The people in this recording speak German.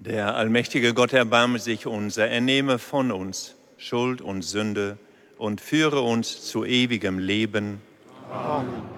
Der allmächtige Gott erbarme sich unser, er nehme von uns Schuld und Sünde und führe uns zu ewigem Leben. Amen.